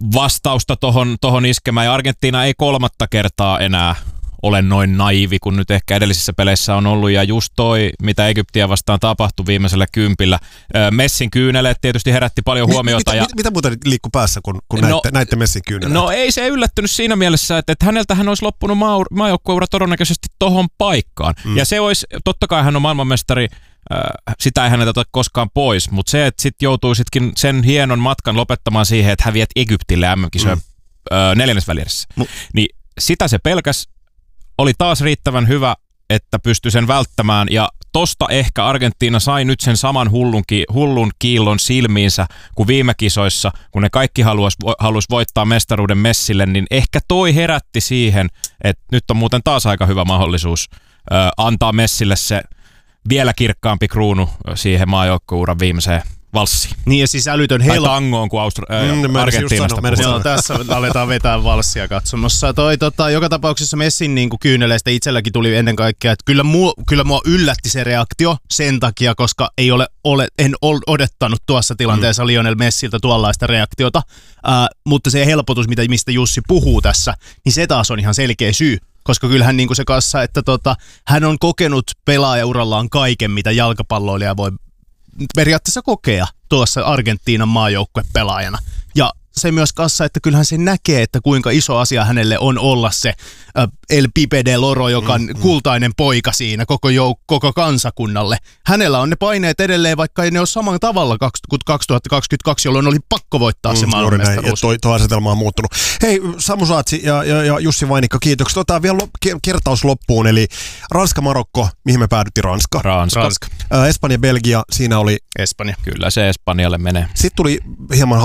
vastausta tohon iskemään. Ja Argentiina ei 3. kertaa enää ole noin naivi, kun nyt ehkä edellisissä peleissä on ollut. Ja just toi, mitä Egyptiä vastaan tapahtui viimeisellä kympillä. Messin kyyneleet tietysti herätti paljon huomiota. Mitä muuten liikkuu päässä, kun näitte Messin kyyneleet? No ei se yllättynyt siinä mielessä, että häneltähän olisi loppunut maajoukkueura todennäköisesti tohon paikkaan. Ja se olisi, totta kai hän on maailmanmestari, sitä ei häneltä ota koskaan pois, mutta se, että sitten joutuisitkin sen hienon matkan lopettamaan siihen, että häviät Egyptille MM-kisojen 4. välierissä. Niin sitä se pelkäs. Oli taas riittävän hyvä, että pystyi sen välttämään, ja tosta ehkä Argentiina sai nyt sen saman hullun kiillon silmiinsä kuin viime kisoissa, kun ne kaikki halusi voittaa mestaruuden Messille, niin ehkä toi herätti siihen, että nyt on muuten taas aika hyvä mahdollisuus antaa Messille se vielä kirkkaampi kruunu siihen maajoukkueuran viimeiseen valssiin. Niin ja siis älytön helppo. Tai tangoon, kun Argentiinasta puhutaan. Tässä aletaan vetää valssia katsomassa. Joka tapauksessa Messin niin kuin kyyneleistä itselläkin tuli ennen kaikkea, että kyllä mua yllätti se reaktio sen takia, koska en odottanut tuossa tilanteessa Lionel Messiltä tuollaista reaktiota, mutta se helpotus, mistä Jussi puhuu tässä, niin se taas on ihan selkeä syy. Koska kyllähän niin kuin se kanssa, että hän on kokenut pelaajaurallaan kaiken, mitä jalkapalloilija voi periaatteessa kokea tuossa Argentiinan maajoukkuepelaajana. Ja se myös kanssa, että kyllähän se näkee, että kuinka iso asia hänelle on olla se El Pipe de Loro, joka on kultainen poika siinä koko kansakunnalle. Hänellä on ne paineet edelleen, vaikka ei ne ole samalla tavalla kuin 2022, jolloin oli pakko voittaa se maailmanmestaruus. Tuo asetelma on muuttunut. Hei, Samu Saatsi ja Jussi Vainikka, kiitoksia. Otetaan vielä kertaus loppuun, eli Ranska-Marokko, mihin me päädyttiin? Ranska. Espanja-Belgia, siinä oli Espanja. Kyllä se Espanjalle menee. Sitten tuli hieman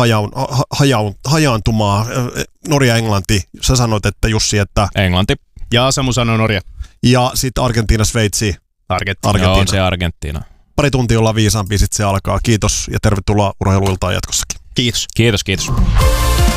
hajaantumaa. Norja-Englanti. Sä sanoit, että Jussi, että Englanti. Ja Samu sanoi Norja. Ja sitten Argentiina-Sveitsi. Argentiina. Joo, se Argentiina. Pari tuntia ollaan viisaampi, sitten se alkaa. Kiitos ja tervetuloa Urheiluiltaan jatkossakin. Kiitos. Kiitos.